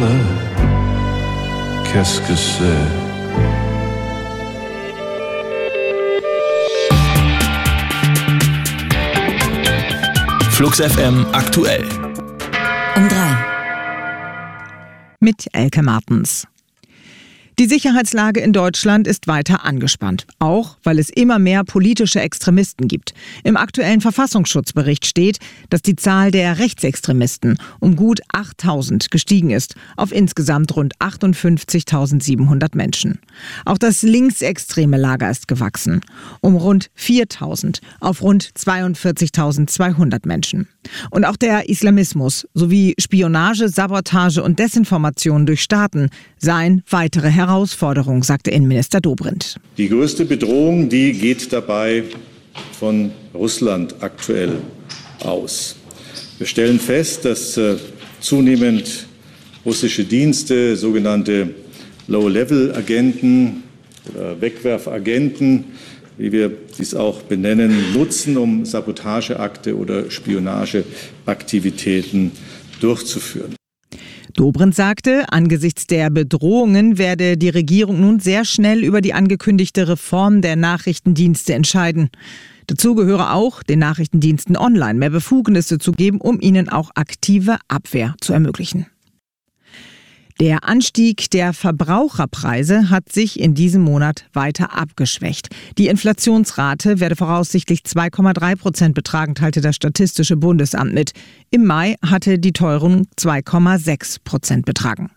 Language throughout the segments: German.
voilà, qu'est-ce que c'est? Flux FM aktuell. Um 3. Mit Elke Martens. Die Sicherheitslage in Deutschland ist weiter angespannt, auch weil es immer mehr politische Extremisten gibt. Im aktuellen Verfassungsschutzbericht steht, dass die Zahl der Rechtsextremisten um gut 8.000 gestiegen ist, auf insgesamt rund 58.700 Menschen. Auch das linksextreme Lager ist gewachsen, um rund 4.000 auf rund 42.200 Menschen. Und auch der Islamismus sowie Spionage, Sabotage und Desinformation durch Staaten seien weitere Herausforderung, sagte Innenminister Dobrindt. Die größte Bedrohung, die geht dabei von Russland aktuell aus. Wir stellen fest, dass zunehmend russische Dienste, sogenannte Low-Level-Agenten oder Wegwerfagenten, wie wir dies auch benennen, nutzen, um Sabotageakte oder Spionageaktivitäten durchzuführen. Dobrindt sagte, angesichts der Bedrohungen werde die Regierung nun sehr schnell über die angekündigte Reform der Nachrichtendienste entscheiden. Dazu gehöre auch, den Nachrichtendiensten online mehr Befugnisse zu geben, um ihnen auch aktive Abwehr zu ermöglichen. Der Anstieg der Verbraucherpreise hat sich in diesem Monat weiter abgeschwächt. Die Inflationsrate werde voraussichtlich 2,3% betragen, teilte das Statistische Bundesamt mit. Im Mai hatte die Teuerung 2,6% betragen.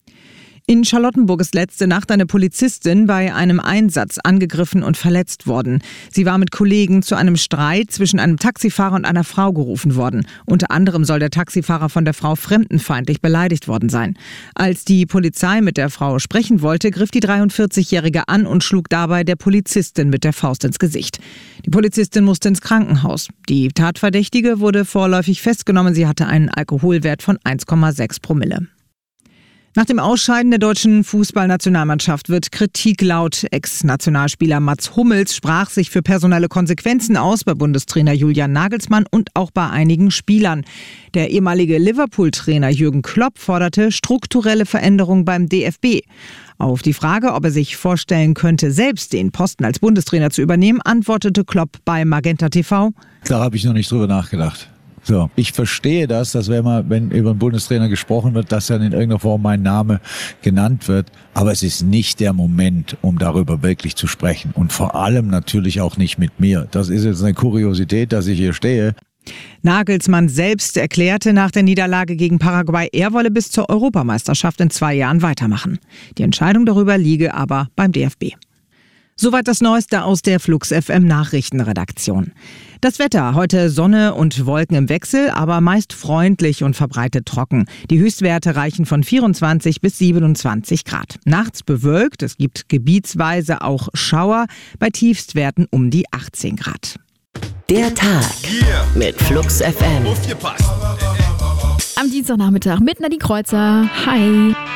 In Charlottenburg ist letzte Nacht eine Polizistin bei einem Einsatz angegriffen und verletzt worden. Sie war mit Kollegen zu einem Streit zwischen einem Taxifahrer und einer Frau gerufen worden. Unter anderem soll der Taxifahrer von der Frau fremdenfeindlich beleidigt worden sein. Als die Polizei mit der Frau sprechen wollte, griff die 43-Jährige an und schlug dabei der Polizistin mit der Faust ins Gesicht. Die Polizistin musste ins Krankenhaus. Die Tatverdächtige wurde vorläufig festgenommen. Sie hatte einen Alkoholwert von 1,6 Promille. Nach dem Ausscheiden der deutschen Fußballnationalmannschaft wird Kritik laut. Ex-Nationalspieler Mats Hummels sprach sich für personelle Konsequenzen aus bei Bundestrainer Julian Nagelsmann und auch bei einigen Spielern. Der ehemalige Liverpool-Trainer Jürgen Klopp forderte strukturelle Veränderungen beim DFB. Auf die Frage, ob er sich vorstellen könnte, selbst den Posten als Bundestrainer zu übernehmen, antwortete Klopp bei Magenta TV: Da habe ich noch nicht drüber nachgedacht. So, ich verstehe das, dass wenn über einen Bundestrainer gesprochen wird, dass dann in irgendeiner Form mein Name genannt wird. Aber es ist nicht der Moment, um darüber wirklich zu sprechen. Und vor allem natürlich auch nicht mit mir. Das ist jetzt eine Kuriosität, dass ich hier stehe. Nagelsmann selbst erklärte nach der Niederlage gegen Paraguay, er wolle bis zur Europameisterschaft in 2 Jahren weitermachen. Die Entscheidung darüber liege aber beim DFB. Soweit das Neueste aus der Flux FM Nachrichtenredaktion. Das Wetter: heute Sonne und Wolken im Wechsel, aber meist freundlich und verbreitet trocken. Die Höchstwerte reichen von 24 bis 27 Grad. Nachts bewölkt, es gibt gebietsweise auch Schauer, bei Tiefstwerten um die 18 Grad. Der Tag mit Flux FM. Am Dienstagnachmittag mit Nadine Kreuzer. Hi.